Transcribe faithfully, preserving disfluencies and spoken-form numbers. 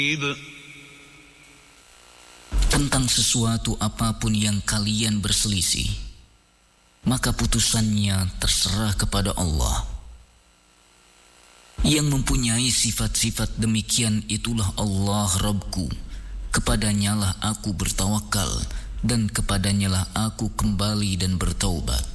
Tentang sesuatu apapun yang kalian berselisih, maka putusannya terserah kepada Allah. Yang mempunyai sifat-sifat demikian itulah Allah Rabbku. Kepadanyalah aku bertawakal dan kepadanyalah aku kembali dan bertaubat.